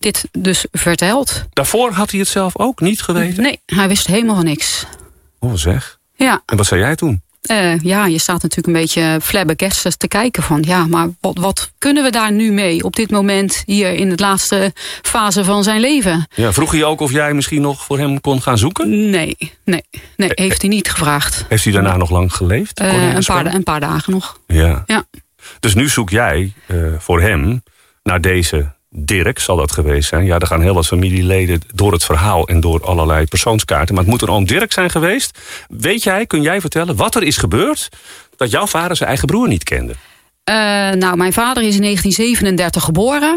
dit dus verteld. Daarvoor had hij het zelf ook niet geweten? Nee, hij wist helemaal van niks. Oh, zeg. Ja. En wat zei jij toen? Je staat natuurlijk een beetje flabbergasted te kijken van... ja, maar wat kunnen we daar nu mee op dit moment... hier in de laatste fase van zijn leven? Ja, vroeg hij ook of jij misschien nog voor hem kon gaan zoeken? Nee, heeft hij niet gevraagd. Heeft hij daarna nog lang geleefd? Een paar dagen nog. Ja. Dus nu zoek jij voor hem naar deze Dirk, zal dat geweest zijn. Ja, er gaan heel wat familieleden door het verhaal en door allerlei persoonskaarten. Maar het moet een oom Dirk zijn geweest. Kun jij vertellen wat er is gebeurd dat jouw vader zijn eigen broer niet kende? Mijn vader is in 1937 geboren.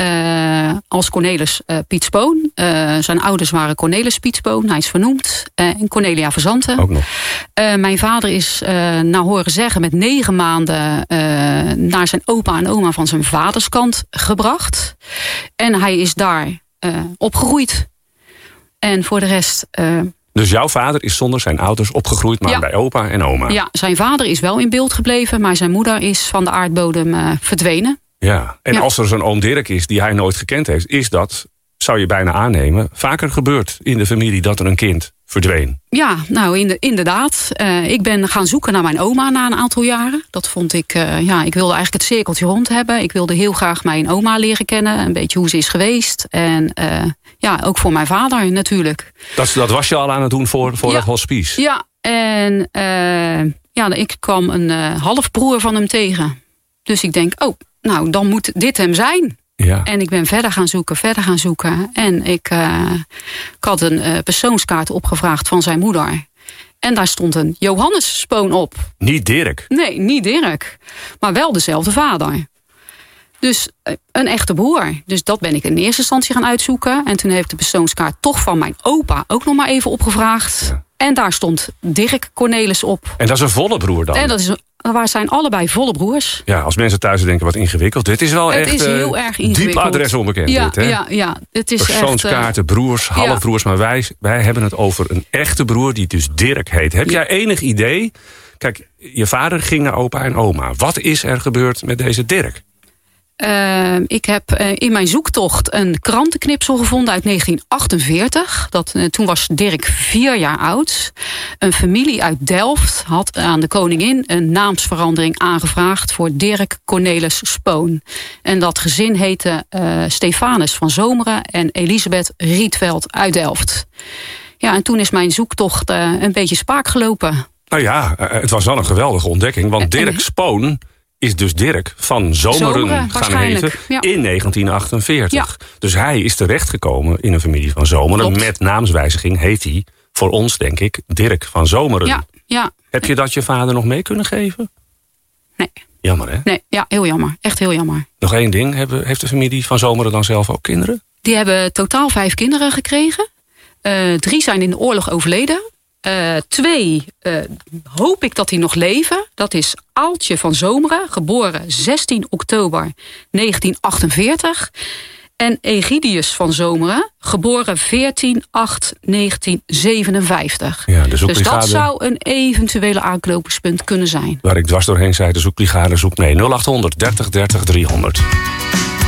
Als Cornelis Piet Spoon. Zijn ouders waren Cornelis Piet Spoon. Hij is vernoemd. En Cornelia Verzanten. Ook nog. Mijn vader is, naar horen zeggen, met 9 maanden... naar zijn opa en oma van zijn vaderskant gebracht. En hij is daar opgegroeid. En voor de rest... Dus jouw vader is zonder zijn ouders opgegroeid, maar bij opa en oma? Ja, zijn vader is wel in beeld gebleven... maar zijn moeder is van de aardbodem verdwenen. Ja, en als er zo'n oom Dirk is die hij nooit gekend heeft... is dat, zou je bijna aannemen, vaker gebeurd in de familie... dat er een kind verdween. Ja, inderdaad. Ik ben gaan zoeken naar mijn oma na een aantal jaren. Dat vond ik, ik wilde eigenlijk het cirkeltje rond hebben. Ik wilde heel graag mijn oma leren kennen. Een beetje hoe ze is geweest. En ook voor mijn vader natuurlijk. Dat was je al aan het doen voor dat hospice? Ja, en ik kwam een halfbroer van hem tegen. Dus ik denk, dan moet dit hem zijn. Ja. En ik ben verder gaan zoeken. En ik had een persoonskaart opgevraagd van zijn moeder. En daar stond een Johannes Spoon op. Niet Dirk? Nee, niet Dirk. Maar wel dezelfde vader. Dus een echte broer. Dus dat ben ik in eerste instantie gaan uitzoeken. En toen heb ik de persoonskaart toch van mijn opa ook nog maar even opgevraagd. Ja. En daar stond Dirk Cornelis op. En dat is een volle broer dan? En waar zijn allebei volle broers. Ja, als mensen thuis denken wat ingewikkeld. Dit is wel echt heel erg ingewikkeld. Diep adres onbekend. Ja, dit, hè? ja. Het is persoonskaarten, broers, halfbroers. Maar wij hebben het over een echte broer die dus Dirk heet. Heb jij enig idee? Kijk, je vader ging naar opa en oma. Wat is er gebeurd met deze Dirk? Ik heb in mijn zoektocht een krantenknipsel gevonden uit 1948. Toen was Dirk 4 jaar oud. Een familie uit Delft had aan de koningin een naamsverandering aangevraagd voor Dirk Cornelis Spoon. En dat gezin heette Stefanus van Zomeren en Elisabeth Rietveld uit Delft. Ja, en toen is mijn zoektocht een beetje spaak gelopen. Nou ja, het was wel een geweldige ontdekking, want Dirk Spoon is dus Dirk van Zomeren gaan heten in 1948. Ja. Dus hij is terechtgekomen in een familie van Zomeren. Klopt. Met naamswijziging heet hij voor ons, denk ik, Dirk van Zomeren. Ja. Heb je dat je vader nog mee kunnen geven? Nee. Jammer, hè? Nee, ja, heel jammer. Echt heel jammer. Nog één ding, heeft de familie van Zomeren dan zelf ook kinderen? Die hebben totaal 5 kinderen gekregen. 3 zijn in de oorlog overleden. 2 hoop ik dat die nog leven. Dat is Aaltje van Zomeren, geboren 16 oktober 1948. En Egidius van Zomeren, geboren 14/8/1957. Ja, dus dat zou een eventuele aanknopingspunt kunnen zijn. Waar ik dwars doorheen zei, de zoekbrigade zoekt mee. 0800 30 30 300.